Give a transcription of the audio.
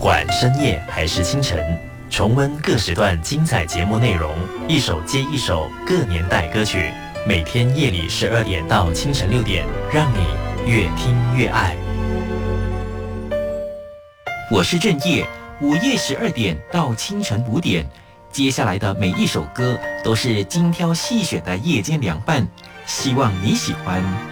管深夜还是清晨，重温各时段精彩节目内容，一首接一首各年代歌曲，每天夜里12点到清晨6点，让你越听越爱。 我是郑业，午夜12点到清晨5点，接下来的每一首歌都是精挑细选的夜间凉拌，希望你喜欢。